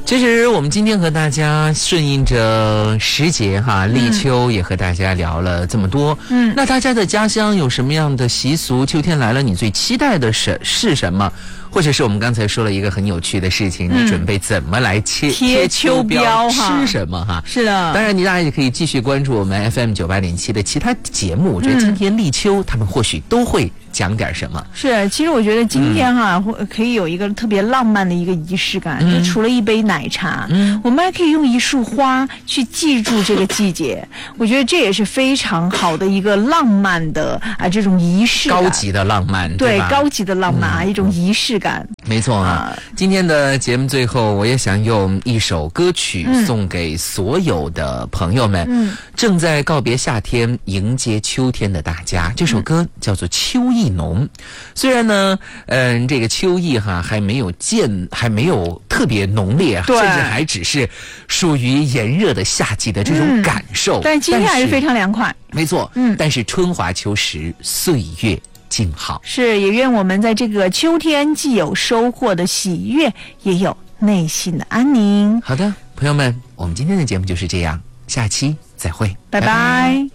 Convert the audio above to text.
其实我们今天和大家顺应着时节哈，立秋也和大家聊了这么多。那大家的家乡有什么样的习俗？秋天来了，你最期待的是什么？或者是我们刚才说了一个很有趣的事情，你准备怎么来贴秋膘？吃什么哈？ 是的。 当然，大家也可以继续关注我们 FM 98.7的其他节目。我觉得今天立秋，他们或许都会讲点什么。 是，其实我觉得今天可以有一个特别浪漫的一个仪式感，就除了一杯奶茶，我们还可以用一束花去记住这个季节。我觉得这也是非常好的一个浪漫的这种仪式感， 高级的浪漫，对吧？ 高级的浪漫一种仪式感。 没错啊。今天的节目最后，我也想用一首歌曲送给所有的朋友们，正在告别夏天，迎接秋天的大家。这首歌叫做《秋意浓》。虽然呢，这个秋意还没有特别浓烈，甚至还只是属于炎热的夏季的这种感受。 但今天还是非常凉快。 没错，但是春华秋实，岁月静好。 是，也愿我们在这个秋天既有收获的喜悦，也有内心的安宁。 好的，朋友们，我们今天的节目就是这样，下期再会， 拜拜。